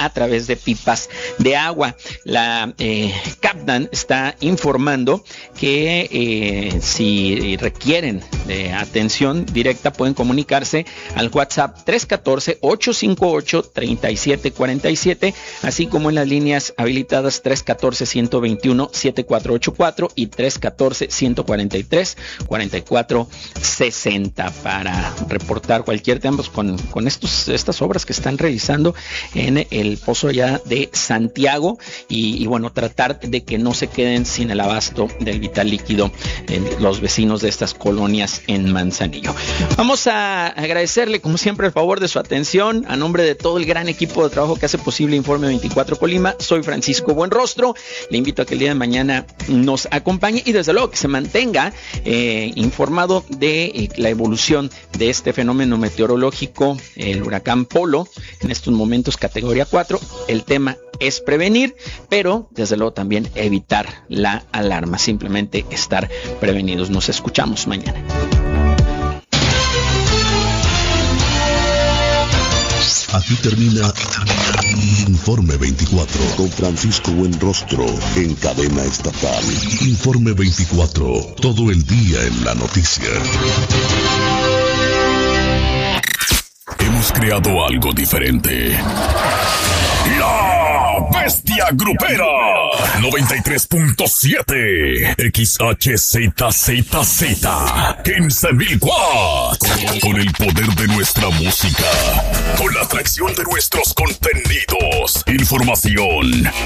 a través de pipas de agua. La Capdan está informando que si requieren de atención directa pueden comunicarse al WhatsApp 314-858-3747, así como en las líneas habilitadas 314-121-7484 y 314-143-4460 para reportar cualquier tema con estas obras que están realizando en el pozo ya de Santiago y bueno, tratar de que no se queden sin el abasto del vital líquido los vecinos de estas colonias en Manzanillo. Vamos a agradecerle como siempre el favor de su atención a nombre de todo el gran equipo de trabajo que hace posible Informe 24 Colima. Soy Francisco Buenrostro, le invito a que el día de mañana nos acompañe y desde luego que se mantenga informado de la evolución de este fenómeno meteorológico, el huracán Polo, en estos momentos categoría 4. El tema es prevenir, pero desde luego también evitar la alarma, simplemente estar prevenidos. Nos escuchamos mañana. Aquí termina Informe 24 con Francisco Buenrostro en cadena estatal. Informe 24, todo el día en la noticia. Hemos creado algo diferente. La Bestia Grupera 93.7 XHZZZ 15,000 watts. Con el poder de nuestra música, con la atracción de nuestros contenidos, información